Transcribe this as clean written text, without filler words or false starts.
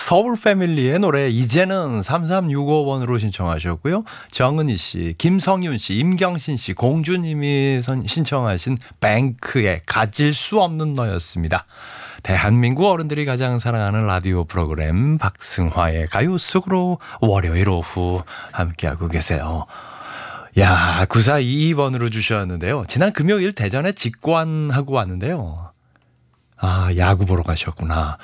서울 패밀리의 노래 이제는 3365번으로 신청하셨고요. 정은희 씨, 김성윤 씨, 임경신 씨, 공주님이 신청하신 뱅크의 가질 수 없는 너였습니다. 대한민국 어른들이 가장 사랑하는 라디오 프로그램 박승화의 가요 속으로 월요일 오후 함께하고 계세요. 야, 9422번으로 주셨는데요. 지난 금요일 대전에 직관하고 왔는데요. 아, 야구 보러 가셨구나.